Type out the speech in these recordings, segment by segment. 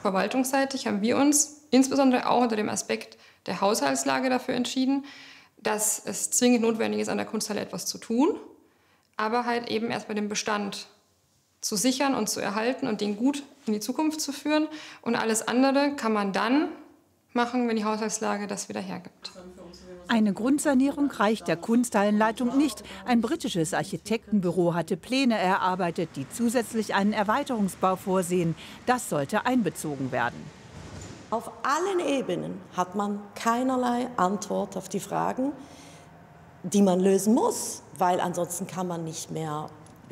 Verwaltungsseitig haben wir uns insbesondere auch unter dem Aspekt der Haushaltslage dafür entschieden, dass es zwingend notwendig ist, an der Kunsthalle etwas zu tun, aber halt eben erst bei dem Bestand zu sichern und zu erhalten und den gut in die Zukunft zu führen. Und alles andere kann man dann machen, wenn die Haushaltslage das wieder hergibt. Eine Grundsanierung reicht der Kunsthallenleitung nicht. Ein britisches Architektenbüro hatte Pläne erarbeitet, die zusätzlich einen Erweiterungsbau vorsehen. Das sollte einbezogen werden. Auf allen Ebenen hat man keinerlei Antwort auf die Fragen, die man lösen muss, weil ansonsten kann man nicht mehr,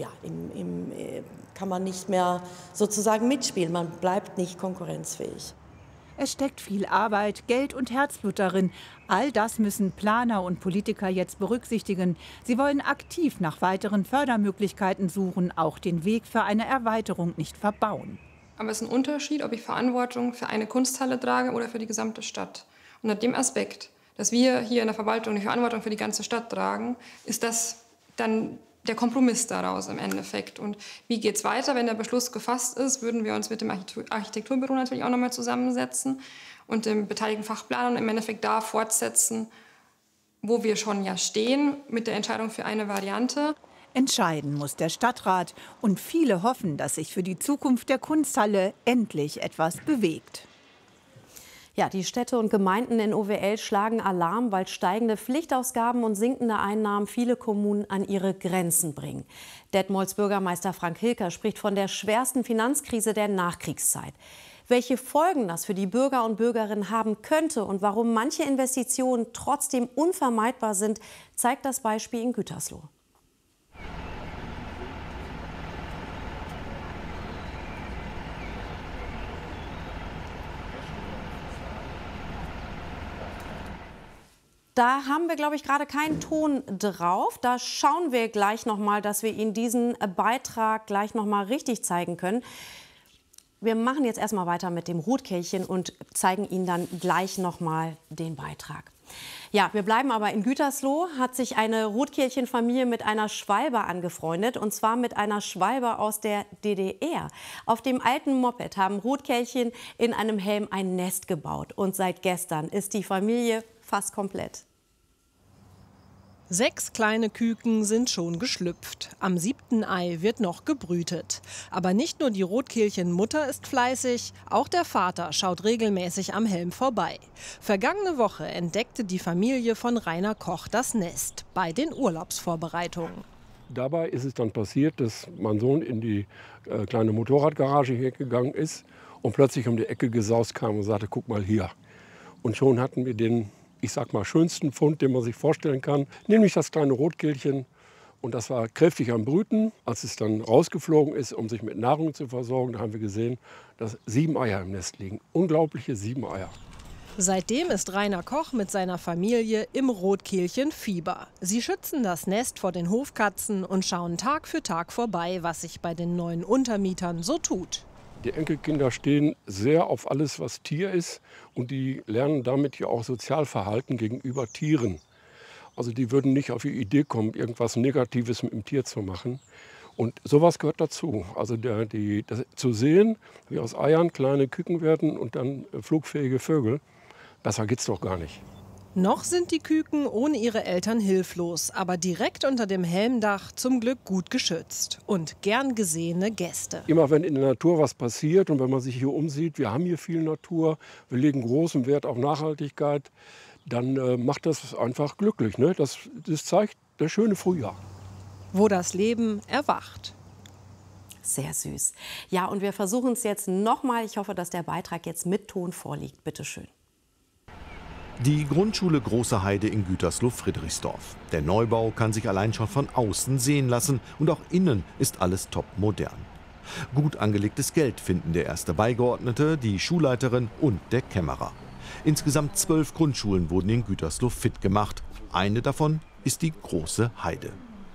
kann man nicht mehr sozusagen mitspielen. Man bleibt nicht konkurrenzfähig. Es steckt viel Arbeit, Geld und Herzblut darin. All das müssen Planer und Politiker jetzt berücksichtigen. Sie wollen aktiv nach weiteren Fördermöglichkeiten suchen, auch den Weg für eine Erweiterung nicht verbauen. Aber es ist ein Unterschied, ob ich Verantwortung für eine Kunsthalle trage oder für die gesamte Stadt. Unter dem Aspekt, dass wir hier in der Verwaltung die Verantwortung für die ganze Stadt tragen, ist das dann der Kompromiss daraus im Endeffekt. Und wie geht es weiter? Wenn der Beschluss gefasst ist, würden wir uns mit dem Architekturbüro natürlich auch nochmal zusammensetzen und dem beteiligten Fachplaner und im Endeffekt da fortsetzen, wo wir schon ja stehen, mit der Entscheidung für eine Variante. Entscheiden muss der Stadtrat. Und viele hoffen, dass sich für die Zukunft der Kunsthalle endlich etwas bewegt. Ja, die Städte und Gemeinden in OWL schlagen Alarm, weil steigende Pflichtausgaben und sinkende Einnahmen viele Kommunen an ihre Grenzen bringen. Detmolds Bürgermeister Frank Hilker spricht von der schwersten Finanzkrise der Nachkriegszeit. Welche Folgen das für die Bürger und Bürgerinnen haben könnte und warum manche Investitionen trotzdem unvermeidbar sind, zeigt das Beispiel in Gütersloh. Da haben wir, glaube ich, gerade keinen Ton drauf. Da schauen wir gleich noch mal, dass wir Ihnen diesen Beitrag gleich noch mal richtig zeigen können. Wir machen jetzt erstmal weiter mit dem Rotkehlchen und zeigen Ihnen dann gleich noch mal den Beitrag. Ja, wir bleiben aber in Gütersloh. Hat sich eine Rotkehlchenfamilie mit einer Schwalbe angefreundet, und zwar mit einer Schwalbe aus der DDR. Auf dem alten Moped haben Rotkehlchen in einem Helm ein Nest gebaut. Und seit gestern ist die Familie fast komplett. 6 kleine Küken sind schon geschlüpft. Am 7. Ei wird noch gebrütet. Aber nicht nur die Rotkehlchenmutter ist fleißig, auch der Vater schaut regelmäßig am Helm vorbei. Vergangene Woche entdeckte die Familie von Rainer Koch das Nest bei den Urlaubsvorbereitungen. Dabei ist es dann passiert, dass mein Sohn in die kleine Motorradgarage hier gegangen ist und plötzlich um die Ecke gesaust kam und sagte, guck mal hier. Und schon hatten wir den, ich sag mal, schönsten Fund, den man sich vorstellen kann, nämlich das kleine Rotkehlchen. Und das war kräftig am Brüten. Als es dann rausgeflogen ist, um sich mit Nahrung zu versorgen, da haben wir gesehen, dass 7 Eier im Nest liegen. Unglaubliche 7 Eier. Seitdem ist Rainer Koch mit seiner Familie im Rotkehlchenfieber. Sie schützen das Nest vor den Hofkatzen und schauen Tag für Tag vorbei, was sich bei den neuen Untermietern so tut. Die Enkelkinder stehen sehr auf alles, was Tier ist, und die lernen damit ja auch Sozialverhalten gegenüber Tieren. Also die würden nicht auf die Idee kommen, irgendwas Negatives mit dem Tier zu machen. Und sowas gehört dazu. Also das zu sehen, wie aus Eiern kleine Küken werden und dann flugfähige Vögel, besser geht's doch gar nicht. Noch sind die Küken ohne ihre Eltern hilflos, aber direkt unter dem Helmdach zum Glück gut geschützt und gern gesehene Gäste. Immer wenn in der Natur was passiert und wenn man sich hier umsieht, wir haben hier viel Natur, wir legen großen Wert auf Nachhaltigkeit, dann macht das einfach glücklich. Ne? Das zeigt das schöne Frühjahr. Wo das Leben erwacht. Sehr süß. Ja, und wir versuchen es jetzt nochmal. Ich hoffe, dass der Beitrag jetzt mit Ton vorliegt. Bitte schön. Die Grundschule Große Heide in Gütersloh-Friedrichsdorf. Der Neubau kann sich allein schon von außen sehen lassen und auch innen ist alles top modern. Gut angelegtes Geld finden der erste Beigeordnete, die Schulleiterin und der Kämmerer. Insgesamt 12 Grundschulen wurden in Gütersloh fit gemacht. Eine davon ist die Große Heide.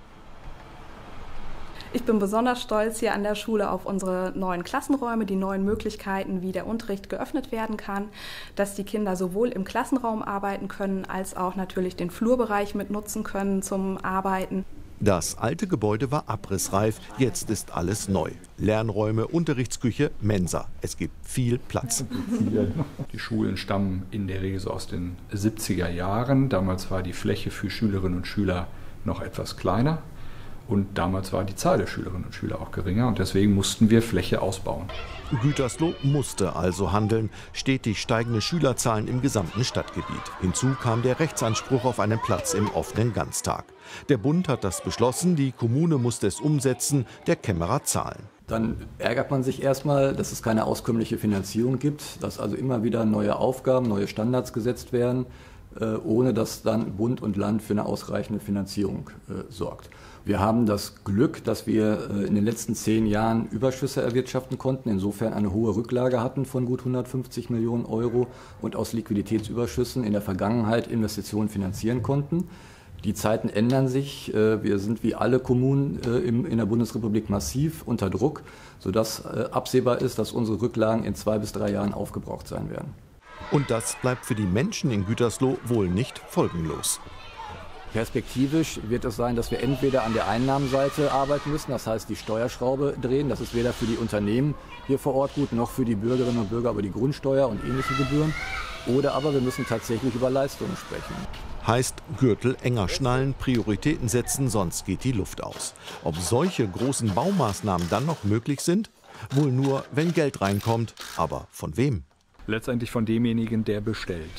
Ich bin besonders stolz hier an der Schule auf unsere neuen Klassenräume, die neuen Möglichkeiten, wie der Unterricht geöffnet werden kann, dass die Kinder sowohl im Klassenraum arbeiten können, als auch natürlich den Flurbereich mit nutzen können zum Arbeiten. Das alte Gebäude war abrissreif, jetzt ist alles neu. Lernräume, Unterrichtsküche, Mensa. Es gibt viel Platz. Die Schulen stammen in der Regel so aus den 70er Jahren. Damals war die Fläche für Schülerinnen und Schüler noch etwas kleiner. Und damals war die Zahl der Schülerinnen und Schüler auch geringer. Und deswegen mussten wir Fläche ausbauen. Gütersloh musste also handeln. Stetig steigende Schülerzahlen im gesamten Stadtgebiet. Hinzu kam der Rechtsanspruch auf einen Platz im offenen Ganztag. Der Bund hat das beschlossen, die Kommune musste es umsetzen, der Kämmerer zahlen. Dann ärgert man sich erstmal, dass es keine auskömmliche Finanzierung gibt, dass also immer wieder neue Aufgaben, neue Standards gesetzt werden, ohne dass dann Bund und Land für eine ausreichende Finanzierung sorgt. Wir haben das Glück, dass wir in den letzten 10 Jahren Überschüsse erwirtschaften konnten, insofern eine hohe Rücklage hatten von gut 150 Millionen Euro und aus Liquiditätsüberschüssen in der Vergangenheit Investitionen finanzieren konnten. Die Zeiten ändern sich. Wir sind wie alle Kommunen in der Bundesrepublik massiv unter Druck, sodass absehbar ist, dass unsere Rücklagen in 2 bis 3 Jahren aufgebraucht sein werden. Und das bleibt für die Menschen in Gütersloh wohl nicht folgenlos. Perspektivisch wird es sein, dass wir entweder an der Einnahmenseite arbeiten müssen, das heißt die Steuerschraube drehen. Das ist weder für die Unternehmen hier vor Ort gut, noch für die Bürgerinnen und Bürger über die Grundsteuer und ähnliche Gebühren. Oder aber wir müssen tatsächlich über Leistungen sprechen. Heißt Gürtel enger schnallen, Prioritäten setzen, sonst geht die Luft aus. Ob solche großen Baumaßnahmen dann noch möglich sind? Wohl nur, wenn Geld reinkommt. Aber von wem? Letztendlich von demjenigen, der bestellt.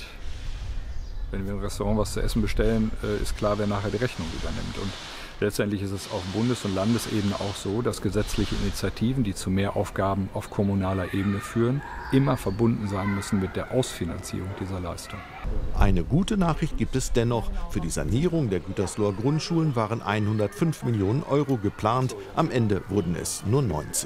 Wenn wir im Restaurant was zu essen bestellen, ist klar, wer nachher die Rechnung übernimmt. Und letztendlich ist es auf Bundes- und Landesebene auch so, dass gesetzliche Initiativen, die zu mehr Aufgaben auf kommunaler Ebene führen, immer verbunden sein müssen mit der Ausfinanzierung dieser Leistung. Eine gute Nachricht gibt es dennoch. Für die Sanierung der Gütersloher Grundschulen waren 105 Millionen Euro geplant. Am Ende wurden es nur 90.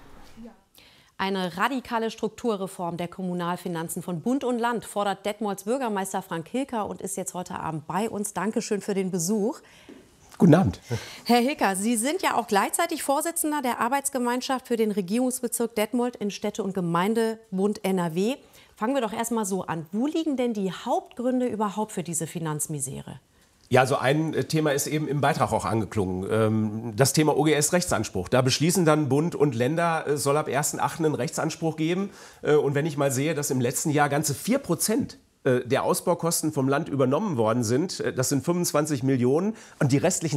Eine radikale Strukturreform der Kommunalfinanzen von Bund und Land fordert Detmolds Bürgermeister Frank Hilker und ist jetzt heute Abend bei uns. Dankeschön für den Besuch. Guten Abend. Herr Hilker, Sie sind ja auch gleichzeitig Vorsitzender der Arbeitsgemeinschaft für den Regierungsbezirk Detmold in Städte- und Gemeindebund NRW. Fangen wir doch erst mal so an. Wo liegen denn die Hauptgründe überhaupt für diese Finanzmisere? Ja, so ein Thema ist eben im Beitrag auch angeklungen. Das Thema OGS-Rechtsanspruch. Da beschließen dann Bund und Länder, es soll ab 1.8. einen Rechtsanspruch geben. Und wenn ich mal sehe, dass im letzten Jahr ganze 4% der Ausbaukosten vom Land übernommen worden sind, das sind 25 Millionen und die restlichen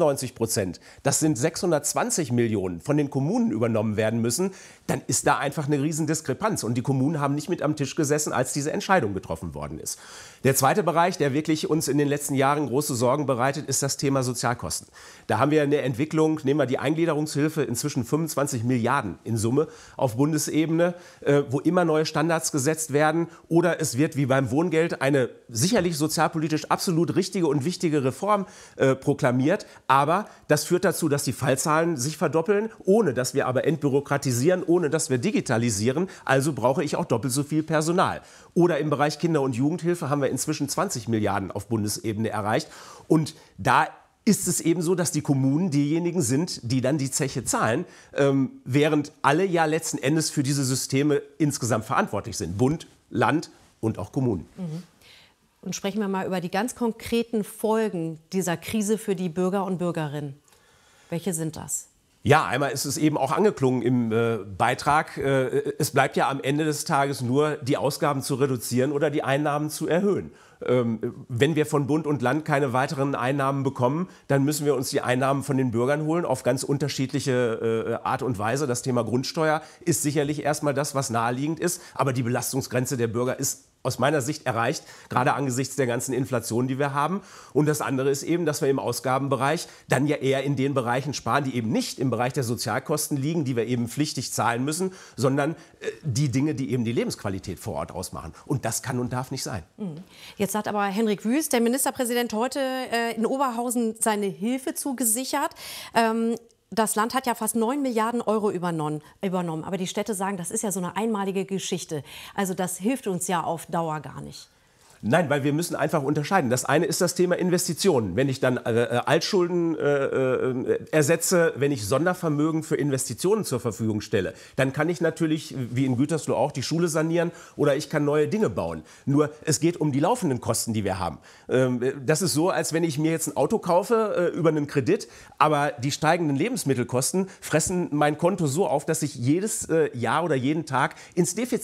96%, das sind 620 Millionen, von den Kommunen übernommen werden müssen, dann ist da einfach eine Riesendiskrepanz. Und die Kommunen haben nicht mit am Tisch gesessen, als diese Entscheidung getroffen worden ist. Der zweite Bereich, der wirklich uns in den letzten Jahren große Sorgen bereitet, ist das Thema Sozialkosten. Da haben wir eine Entwicklung, nehmen wir die Eingliederungshilfe, inzwischen 25 Milliarden in Summe auf Bundesebene, wo immer neue Standards gesetzt werden. Oder es wird wie beim Wohngeld eine sicherlich sozialpolitisch absolut richtige und wichtige Reform proklamiert. Aber das führt dazu, dass die Fallzahlen sich verdoppeln, ohne dass wir aber entbürokratisieren, ohne dass wir digitalisieren. Also brauche ich auch doppelt so viel Personal. Oder im Bereich Kinder- und Jugendhilfe haben wir inzwischen 20 Milliarden auf Bundesebene erreicht. Und da ist es eben so, dass die Kommunen diejenigen sind, die dann die Zeche zahlen, während alle ja letzten Endes für diese Systeme insgesamt verantwortlich sind. Bund, Land und auch Kommunen. Und sprechen wir mal über die ganz konkreten Folgen dieser Krise für die Bürger und Bürgerinnen. Welche sind das? Ja, einmal ist es eben auch angeklungen im Beitrag. Es bleibt ja am Ende des Tages nur, die Ausgaben zu reduzieren oder die Einnahmen zu erhöhen. Wenn wir von Bund und Land keine weiteren Einnahmen bekommen, dann müssen wir uns die Einnahmen von den Bürgern holen auf ganz unterschiedliche Art und Weise. Das Thema Grundsteuer ist sicherlich erstmal das, was naheliegend ist. Aber die Belastungsgrenze der Bürger ist aus meiner Sicht erreicht, gerade angesichts der ganzen Inflation, die wir haben. Und das andere ist eben, dass wir im Ausgabenbereich dann ja eher in den Bereichen sparen, die eben nicht im Bereich der Sozialkosten liegen, die wir eben pflichtig zahlen müssen, sondern die Dinge, die eben die Lebensqualität vor Ort ausmachen. Und das kann und darf nicht sein. Jetzt hat aber Henrik Wüst, der Ministerpräsident, heute in Oberhausen seine Hilfe zugesichert. Das Land hat ja fast 9 Milliarden Euro übernommen. Aber die Städte sagen, das ist ja so eine einmalige Geschichte. Also das hilft uns ja auf Dauer gar nicht. Nein, weil wir müssen einfach unterscheiden. Das eine ist das Thema Investitionen. Wenn ich dann Altschulden ersetze, wenn ich Sondervermögen für Investitionen zur Verfügung stelle, dann kann ich natürlich, wie in Gütersloh auch, die Schule sanieren oder ich kann neue Dinge bauen. Nur es geht um die laufenden Kosten, die wir haben. Das ist so, als wenn ich mir jetzt ein Auto kaufe über einen Kredit, aber die steigenden Lebensmittelkosten fressen mein Konto so auf, dass ich jedes Jahr oder jeden Tag ins Defizit